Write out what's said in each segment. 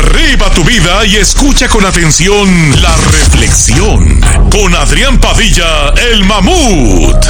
Arriba tu vida y escucha con atención la reflexión con Adrián Padilla, el Mamut.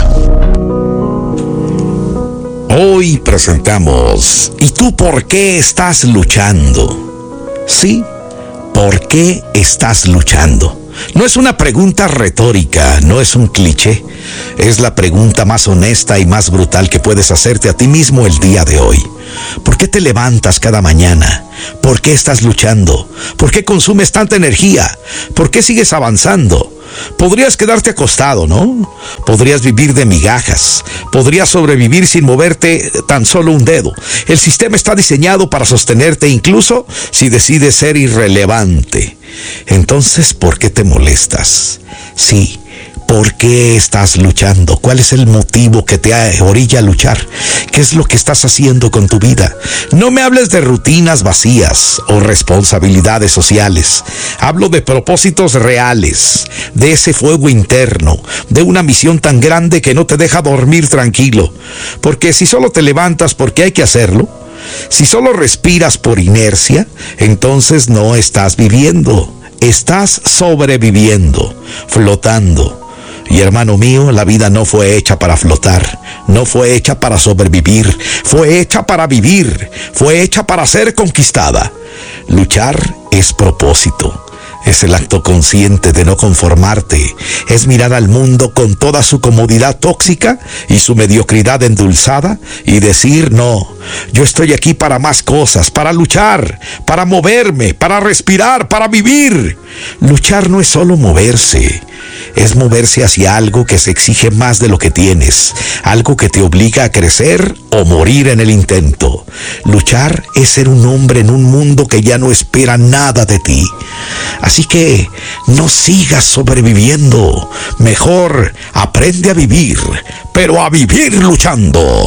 Hoy presentamos ¿Y tú por qué estás luchando? Sí, ¿por qué estás luchando? No es una pregunta retórica, no es un cliché. Es la pregunta más honesta y más brutal que puedes hacerte a ti mismo el día de hoy. ¿Por qué te levantas cada mañana? ¿Por qué estás luchando? ¿Por qué consumes tanta energía? ¿Por qué sigues avanzando? Podrías quedarte acostado, ¿no? Podrías vivir de migajas. Podrías sobrevivir sin moverte tan solo un dedo. El sistema está diseñado para sostenerte incluso si decides ser irrelevante. Entonces, ¿por qué te molestas? Sí, ¿por qué estás luchando? ¿Cuál es el motivo que te orilla a luchar? ¿Qué es lo que estás haciendo con tu vida? No me hables de rutinas vacías o responsabilidades sociales. Hablo de propósitos reales, de ese fuego interno, de una misión tan grande que no te deja dormir tranquilo. Porque si solo te levantas porque hay que hacerlo, si solo respiras por inercia, entonces no estás viviendo, estás sobreviviendo, flotando. Y hermano mío, la vida no fue hecha para flotar, no fue hecha para sobrevivir, fue hecha para vivir, fue hecha para ser conquistada. Luchar es propósito. Es el acto consciente de no conformarte. Es mirar al mundo con toda su comodidad tóxica y su mediocridad endulzada y decir no. Yo estoy aquí para más cosas, para luchar, para moverme, para respirar, para vivir. Luchar no es solo moverse. Es moverse hacia algo que se exige más de lo que tienes, algo que te obliga a crecer o morir en el intento. Luchar es ser un hombre en un mundo que ya no espera nada de ti. Así que no sigas sobreviviendo. Mejor aprende a vivir, pero a vivir luchando.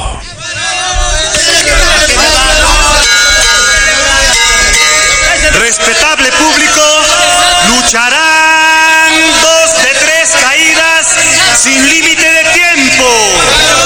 Respetable público, lucharán dos de tres caídas sin límite de tiempo.